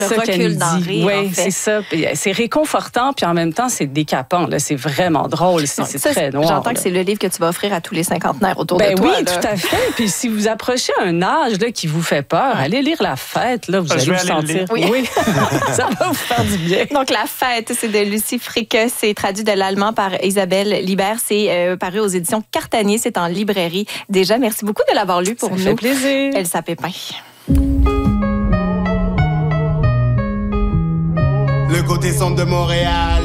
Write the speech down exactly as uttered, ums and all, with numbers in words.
Le ça qu'elle recul me dans dit. rire, Oui, en fait. c'est ça. Puis, c'est réconfortant, puis en même temps, c'est décapant. Là. C'est vraiment drôle. C'est, Donc, c'est ça, très noir. J'entends là. que c'est le livre que tu vas offrir à tous les cinquantenaires autour Ben de toi. oui, là. tout à fait. Puis si vous approchez un âge là, qui vous fait peur, allez lire La Fête. Là, vous Je allez vais vous aller le sentir. lire. Oui, ça va vous faire du bien. Donc, La Fête, c'est de Lucie Fricke. C'est traduit de l'allemand par Isabelle Libert. C'est euh, paru aux éditions Cartanier. C'est en librairie. Déjà, merci beaucoup de l'avoir lu pour Ça nous. me fait plaisir. Elsa Pépin. Le côté sombre de Montréal.